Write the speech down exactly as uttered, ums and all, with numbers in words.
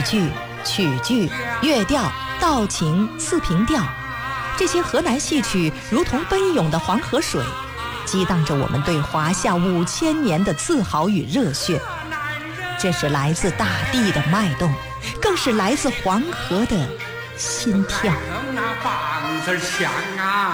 剧、曲剧、乐调、道情、四平调，这些河南戏曲如同奔涌的黄河水，激荡着我们对华夏五千年的自豪与热血。这是来自大地的脉动，更是来自黄河的心跳。 那棒子响啊！